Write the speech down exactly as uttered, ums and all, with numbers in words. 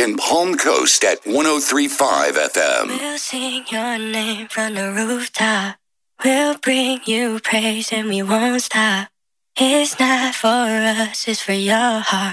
in Palm Coast at one oh three point five F M. We'll sing your name from the rooftop. We'll bring you praise and we won't stop. It's not for us, it's for your heart.